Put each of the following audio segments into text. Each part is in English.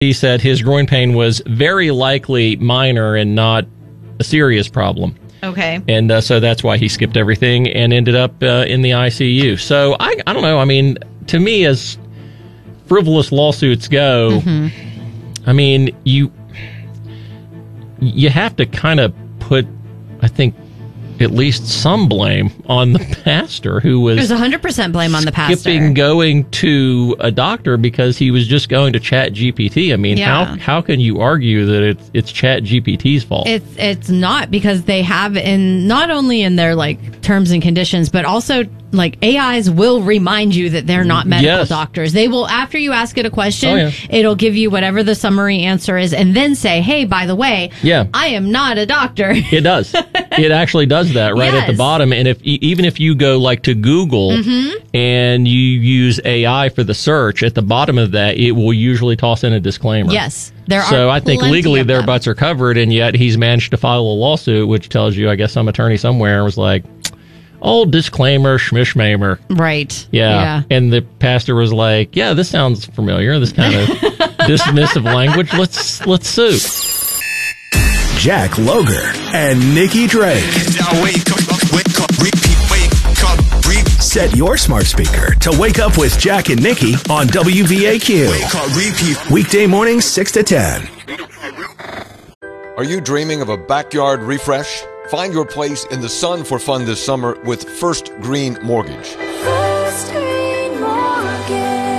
He said his groin pain was very likely minor and not a serious problem. Okay. And so that's why he skipped everything and ended up in the ICU. So I don't know. I mean, to me, as frivolous lawsuits go, I mean, you have to kind of put, I think, at least some blame on the pastor who was... There's 100% blame on the pastor. Skipping going to a doctor because he was just going to ChatGPT. I mean, how can you argue that it's ChatGPT's fault? It's not, because they have not only in their like terms and conditions, but also like AIs will remind you that they're not medical doctors. They will, after you ask it a question, it'll give you whatever the summary answer is and then say, hey, by the way, I am not a doctor. It does. It actually does that right at the bottom. And even if you go like to Google and you use AI for the search, at the bottom of that, it will usually toss in a disclaimer. Yes. So I think legally their butts are covered, and yet he's managed to file a lawsuit, which tells you, I guess, some attorney somewhere was like, old disclaimer, schmishmamer. Right. Yeah. And the pastor was like, yeah, this sounds familiar, this kind of dismissive language. Let's sue. Jack Loger and Nikki Drake. Set your smart speaker to wake up with Jack and Nikki on WVAQ. Weekday mornings 6 to 10. Are you dreaming of a backyard refresh? Find your place in the sun for fun this summer with First Green Mortgage. First Green Mortgage.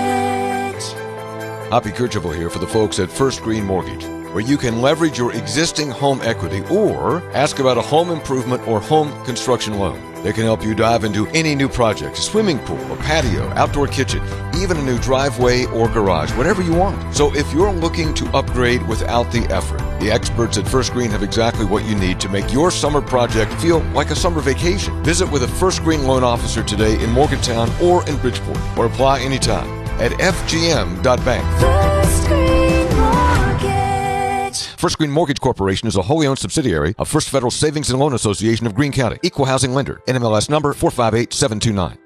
Hoppy Kercheval here for the folks at First Green Mortgage, where you can leverage your existing home equity or ask about a home improvement or home construction loan. They can help you dive into any new project, a swimming pool, a patio, outdoor kitchen, even a new driveway or garage, whatever you want. So if you're looking to upgrade without the effort, the experts at First Green have exactly what you need to make your summer project feel like a summer vacation. Visit with a First Green loan officer today in Morgantown or in Bridgeport, or apply anytime at fgm.bank. First Green Mortgage. First Green Mortgage Corporation is a wholly owned subsidiary of First Federal Savings and Loan Association of Greene County. Equal housing lender. NMLS number 458729.